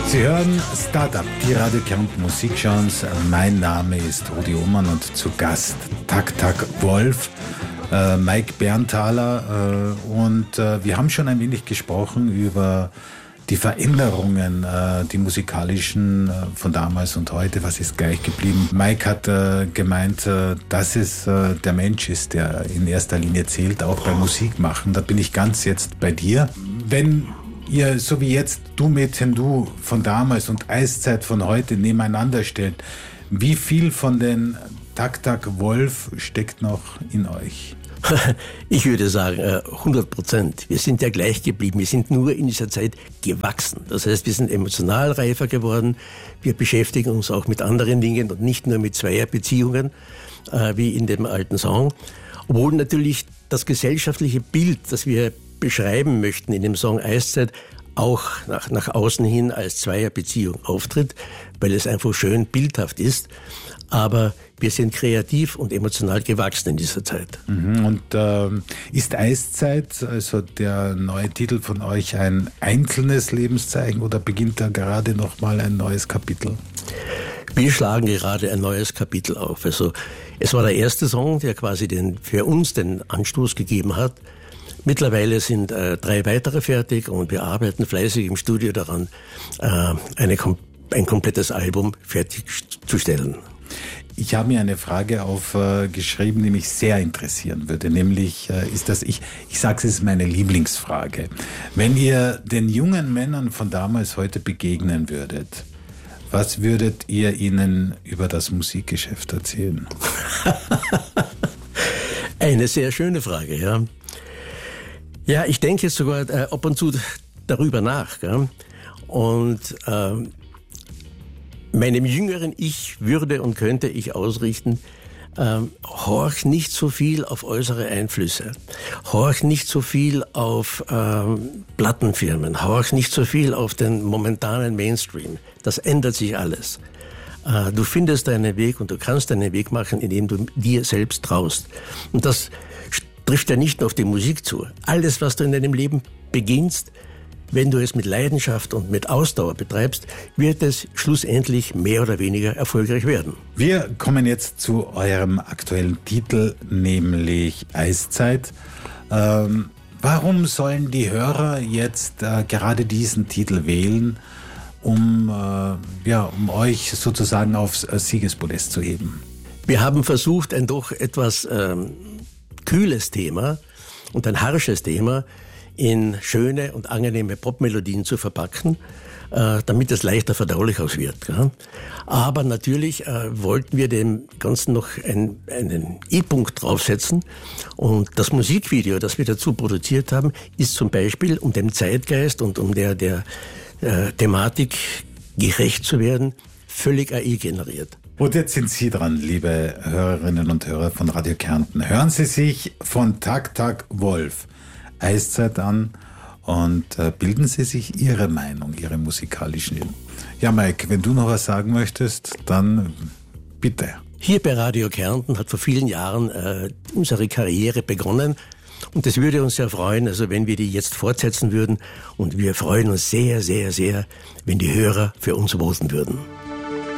Sie hören Startup, die Radio Kärnten Musikchance. Mein Name ist Rudi Ullmann und zu Gast Tak Tak Wolf, Mike Berntaler. Und wir haben schon ein wenig gesprochen über die Veränderungen, die musikalischen von damals und heute. Was ist gleich geblieben? Mike hat gemeint, dass es der Mensch ist, der in erster Linie zählt, auch beim Musikmachen. Da bin ich ganz jetzt bei dir. Wenn ihr, so wie jetzt Du Mädchen Du von damals und Eiszeit von heute nebeneinander stellt, wie viel von den Tak Tak Wolf steckt noch in euch? Ich würde sagen 100%. Wir sind ja gleich geblieben. Wir sind nur in dieser Zeit gewachsen. Das heißt, wir sind emotional reifer geworden. Wir beschäftigen uns auch mit anderen Dingen und nicht nur mit Zweierbeziehungen, wie in dem alten Song. Obwohl natürlich das gesellschaftliche Bild, das wir beschreiben möchten in dem Song Eiszeit, auch nach außen hin als Zweierbeziehung auftritt, weil es einfach schön bildhaft ist. Aber wir sind kreativ und emotional gewachsen in dieser Zeit. Und ist Eiszeit, also der neue Titel von euch, ein einzelnes Lebenszeichen oder beginnt da gerade nochmal ein neues Kapitel? Wir schlagen gerade ein neues Kapitel auf. Also es war der erste Song, der quasi für uns den Anstoß gegeben hat. Mittlerweile sind 3 weitere fertig und wir arbeiten fleißig im Studio daran, ein komplettes Album fertigzustellen. Ich habe mir eine Frage aufgeschrieben, die mich sehr interessieren würde, nämlich ist das, ich sage, es ist meine Lieblingsfrage. Wenn ihr den jungen Männern von damals heute begegnen würdet, was würdet ihr ihnen über das Musikgeschäft erzählen? Eine sehr schöne Frage, ja. Ja, ich denke jetzt sogar ab und zu darüber nach. Gell? Und meinem jüngeren Ich würde und könnte ich ausrichten, horch nicht so viel auf äußere Einflüsse, horch nicht so viel auf Plattenfirmen, horch nicht so viel auf den momentanen Mainstream. Das ändert sich alles. Du findest deinen Weg und du kannst deinen Weg machen, indem du dir selbst traust. Und das trifft ja nicht nur auf die Musik zu. Alles, was du in deinem Leben beginnst, wenn du es mit Leidenschaft und mit Ausdauer betreibst, wird es schlussendlich mehr oder weniger erfolgreich werden. Wir kommen jetzt zu eurem aktuellen Titel, nämlich Eiszeit. Warum sollen die Hörer jetzt gerade diesen Titel wählen, um euch sozusagen aufs Siegespodest zu heben? Wir haben versucht, ein doch etwas kühles Thema und ein harsches Thema in schöne und angenehme Popmelodien zu verpacken, damit es leichter verdaulich aus wird. Ja? Aber natürlich wollten wir dem Ganzen noch einen E-Punkt draufsetzen. Und das Musikvideo, das wir dazu produziert haben, ist zum Beispiel, um dem Zeitgeist und um der Thematik gerecht zu werden, völlig AI generiert. Und jetzt sind Sie dran, liebe Hörerinnen und Hörer von Radio Kärnten. Hören Sie sich von Tak Tak Wolf Eiszeit an und bilden Sie sich Ihre Meinung, Ihre musikalischen. Ja, Mike, wenn du noch was sagen möchtest, dann bitte. Hier bei Radio Kärnten hat vor vielen Jahren unsere Karriere begonnen. Und es würde uns sehr freuen, also wenn wir die jetzt fortsetzen würden. Und wir freuen uns sehr, sehr, sehr, wenn die Hörer für uns voten würden.